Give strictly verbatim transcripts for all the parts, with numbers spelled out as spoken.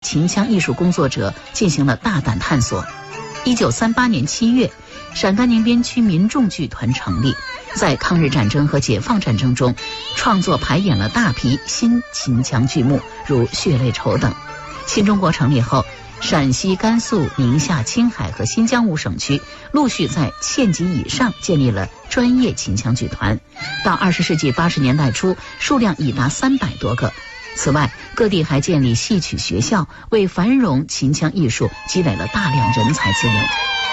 秦腔艺术工作者进行了大胆探索。一九三八年七月，陕甘宁边区民众剧团成立，在抗日战争和解放战争中创作排演了大批新秦腔剧目，如《血泪愁》等。新中国成立后，陕西、甘肃、宁夏、青海和新疆五省区陆续在县级以上建立了专业秦腔剧团，到二十世纪八十年代初，数量已达三百多个。此外，各地还建立戏曲学校，为繁荣秦腔艺术积累了大量人才资源。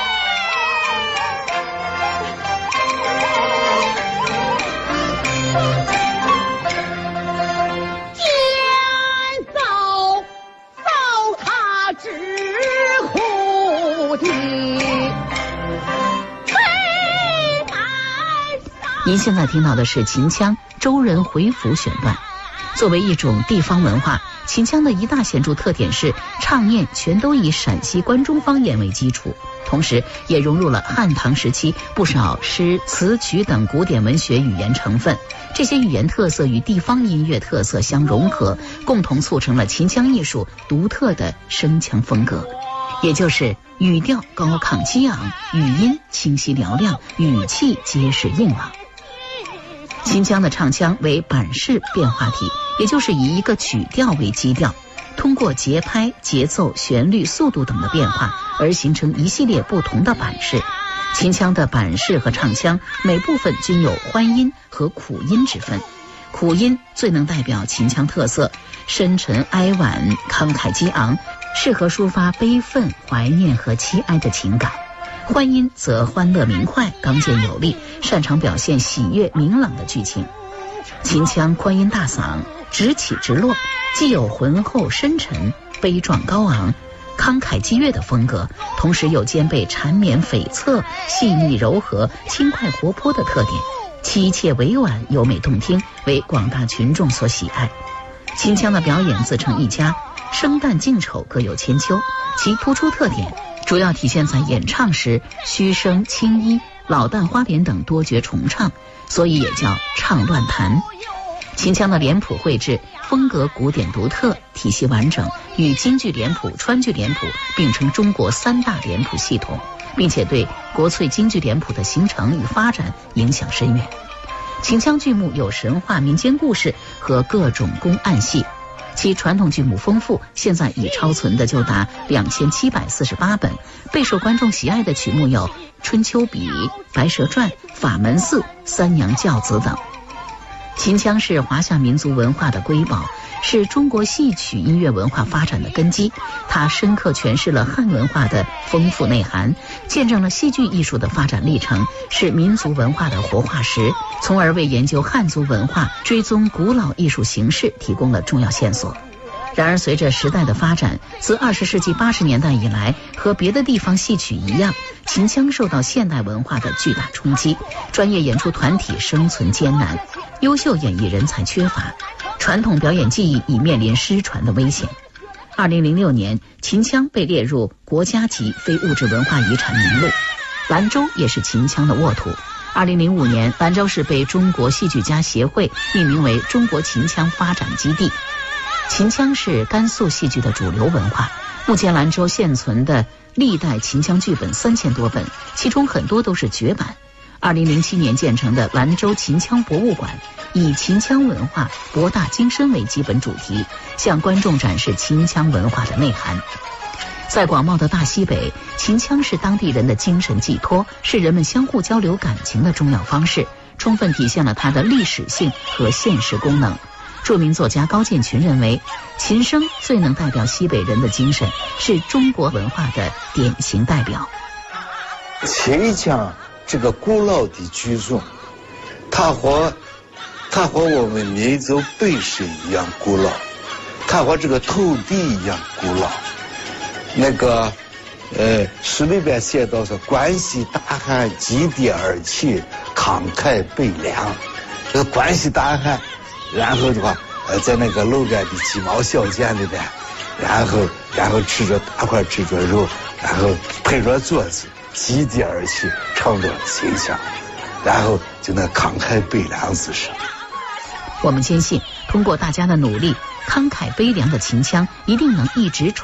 您现在听到的是秦腔周人回府选段。作为一种地方文化，秦腔的一大显著特点是唱念全都以陕西关中方言为基础，同时也融入了汉唐时期不少诗词曲等古典文学语言成分。这些语言特色与地方音乐特色相融合，共同促成了秦腔艺术独特的声腔风格，也就是语调高亢激昂，语音清晰嘹亮，语气结实硬朗。秦腔的唱腔为板式变化体，也就是以一个曲调为基调，通过节拍、节奏、旋律、速度等的变化而形成一系列不同的板式。秦腔的板式和唱腔每部分均有欢音和苦音之分，苦音最能代表秦腔特色，深沉哀婉，慷慨激昂，适合抒发悲愤、怀念和凄哀的情感。欢音则欢乐明快，刚健有力，擅长表现喜悦明朗的剧情。秦腔宽音大嗓，直起直落，既有浑厚深沉、悲壮高昂、慷慨激越的风格，同时又兼备缠绵悱恻、细腻柔和、轻快活泼的特点，凄切委婉、优美动听，为广大群众所喜爱。秦腔的表演自成一家，生旦净丑各有千秋，其突出特点主要体现在演唱时虚声、轻衣、老旦、花脸等多角重唱，所以也叫唱乱弹。秦腔的脸谱绘制风格古典独特，体系完整，与京剧脸谱、川剧脸谱并称中国三大脸谱系统，并且对国粹京剧脸谱的形成与发展影响深远。秦腔剧目有神话、民间故事和各种公案戏，其传统剧目丰富，现在已超存的就达两千七百四十八本。备受观众喜爱的曲目有《春秋笔》、《白蛇传》、《法门寺》、《三娘教子》等。秦腔是华夏民族文化的瑰宝，是中国戏曲音乐文化发展的根基。它深刻诠释了汉文化的丰富内涵，见证了戏剧艺术的发展历程，是民族文化的活化石，从而为研究汉族文化、追踪古老艺术形式提供了重要线索。然而，随着时代的发展，自二十世纪八十年代以来，和别的地方戏曲一样，秦腔受到现代文化的巨大冲击，专业演出团体生存艰难，优秀演艺人才缺乏，传统表演技艺已面临失传的危险。二零零六年，秦腔被列入国家级非物质文化遗产名录，兰州也是秦腔的沃土。二零零五年，兰州市被中国戏剧家协会命名为中国秦腔发展基地。秦腔是甘肃戏剧的主流文化，目前兰州现存的历代秦腔剧本三千多本，其中很多都是绝版。二零零七年建成的兰州秦腔博物馆以秦腔文化博大精深为基本主题，向观众展示秦腔文化的内涵。在广袤的大西北，秦腔是当地人的精神寄托，是人们相互交流感情的重要方式，充分体现了它的历史性和现实功能。著名作家高建群认为，秦声最能代表西北人的精神，是中国文化的典型代表。 秦腔这个古老的剧种，它和它和我们民族本身一样古老，它和这个土地一样古老。那个呃诗里边写到说，关西大汉击跌而起，慷慨悲凉。这个关西大汉，然后的话呃在那个楼杆的鸡毛小涧里边，然后然后吃着大块吃着肉，然后配着桌子击跌而起，唱着秦腔，然后就那慷慨悲凉之声。 我们坚信，通过大家的努力，慷慨悲凉的秦腔一定能一直传